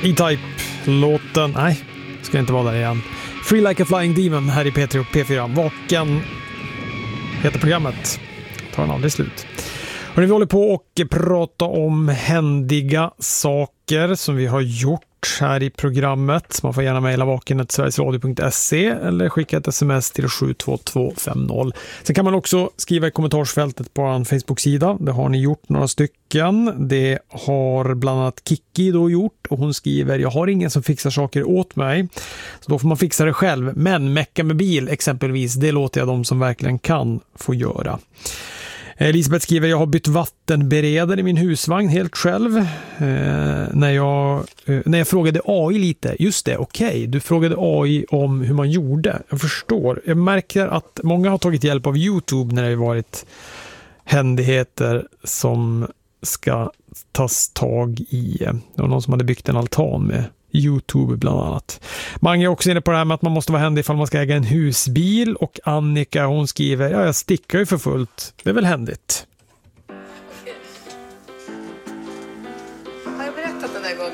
E-Type-låten. Nej, ska inte vara där igen. Free Like a Flying Demon här i P3 och P4. Vaken heter programmet. Tar den aldrig slut. Och vi håller på och prata om händiga saker som vi har gjort här i programmet. Man får gärna mejla vaken@sverigesradio.se eller skicka ett sms till 72250. Sen kan man också skriva i kommentarsfältet på en Facebook-sida. Det har ni gjort några stycken. Det har bland annat Kiki då gjort och hon skriver: jag har ingen som fixar saker åt mig. Så då får man fixa det själv. Men mecka med bil exempelvis, det låter jag de som verkligen kan få göra. Elisabeth skriver: jag har bytt vattenberedare i min husvagn helt själv. När jag frågade AI lite, just det, okej, du frågade AI om hur man gjorde. Jag förstår. Jag märker att många har tagit hjälp av YouTube när det har varit händigheter som ska tas tag i. Det var någon som hade byggt en altan med YouTube bland annat. Mange är också inne på det här med att man måste vara händig ifall man ska äga en husbil, och Annika, hon skriver: ja, jag stickar ju för fullt. Det är väl händigt. Har jag berättat den där gången